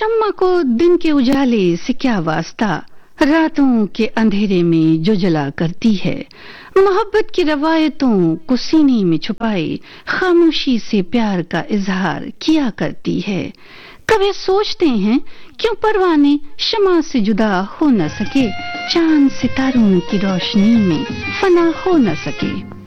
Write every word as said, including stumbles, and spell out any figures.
शम्मा को दिन के उजाले से क्या वास्ता, रातों के अंधेरे में जो जला करती है। मोहब्बत की रवायतों को सीने में छुपाए खामोशी से प्यार का इजहार किया करती है। कभी सोचते हैं क्यों परवाने शम्मा से जुदा हो न सके, चांद सितारों की रोशनी में फना हो न सके।